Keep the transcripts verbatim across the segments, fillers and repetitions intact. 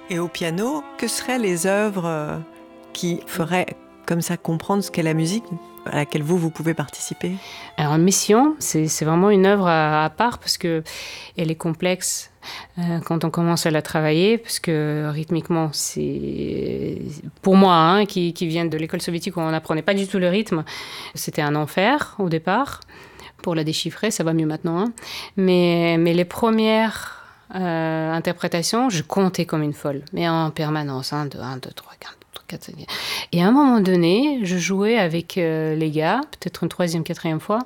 Et au piano, que seraient les œuvres qui feraient comme ça comprendre ce qu'est la musique à laquelle vous, vous pouvez participer? Alors, Mission, c'est, c'est vraiment une œuvre à, à part parce qu'elle est complexe euh, quand on commence à la travailler, parce que rythmiquement, c'est... Pour moi, hein, qui, qui vient de l'école soviétique où on n'apprenait pas du tout le rythme, c'était un enfer au départ. Pour la déchiffrer, ça va mieux maintenant. Hein. Mais, mais les premières euh, interprétations, je comptais comme une folle, mais en permanence, un, deux, un, deux, trois, quatre. Et à un moment donné, je jouais avec euh, les gars, peut-être une troisième, quatrième fois.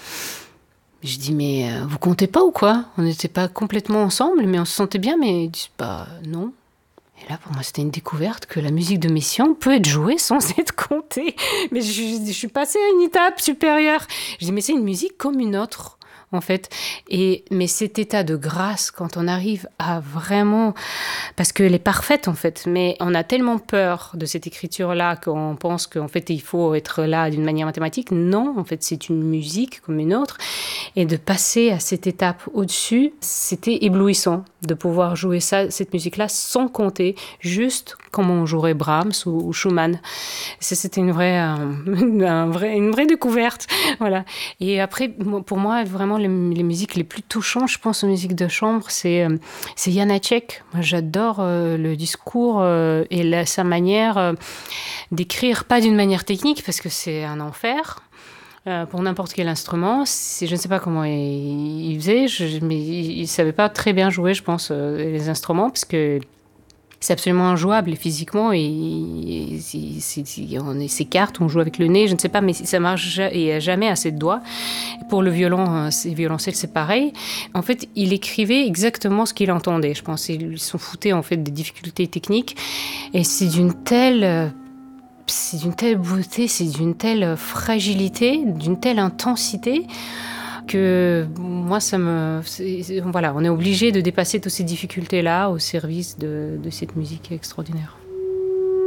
Je dis, mais euh, vous comptez pas ou quoi? On n'était pas complètement ensemble, mais on se sentait bien, mais ils disent, bah non. Et là, pour moi, c'était une découverte que la musique de Mission peut être jouée sans être comptée. Mais je, je suis passée à une étape supérieure. Je dis, mais c'est une musique comme une autre. En fait. Et, mais cet état de grâce, quand on arrive à vraiment... Parce qu'elle est parfaite, en fait. Mais on a tellement peur de cette écriture-là qu'on pense qu'en fait, il faut être là d'une manière mathématique. Non, en fait, c'est une musique comme une autre. Et de passer à cette étape au-dessus, c'était éblouissant de pouvoir jouer ça, cette musique-là sans compter, juste comme on jouerait Brahms ou, ou Schumann. Ça, c'était une vraie, un, un vrai, une vraie découverte. Voilà. Et après, pour moi, vraiment, les, les musiques les plus touchantes, je pense aux musiques de chambre, c'est, c'est Janacek. Moi, j'adore euh, le discours euh, et la, sa manière euh, d'écrire, pas d'une manière technique, parce que c'est un enfer. Euh, pour n'importe quel instrument, c'est, je ne sais pas comment il, il faisait, je, mais il ne savait pas très bien jouer, je pense, euh, les instruments, parce que c'est absolument injouable et physiquement, et, et, et, et on s'écarte, on joue avec le nez, je ne sais pas, mais ça marche et il n'y a jamais assez de doigts. Pour le violon, c'est violoncelle, c'est pareil. En fait, il écrivait exactement ce qu'il entendait, je pense. Ils s'en foutaient en fait des difficultés techniques, et c'est d'une telle... C'est d'une telle beauté, c'est d'une telle fragilité, d'une telle intensité que moi, ça me... C'est, c'est, voilà, on est obligé de dépasser toutes ces difficultés-là au service de, de cette musique extraordinaire.